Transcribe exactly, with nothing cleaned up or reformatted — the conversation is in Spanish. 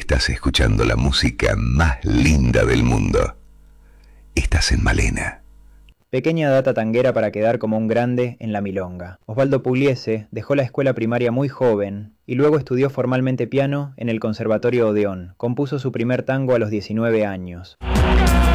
Estás escuchando la música más linda del mundo. Estás en Malena. Pequeña data tanguera para quedar como un grande en la milonga. Osvaldo Pugliese dejó la escuela primaria muy joven y luego estudió formalmente piano en el Conservatorio Odeón. Compuso su primer tango a los diecinueve años.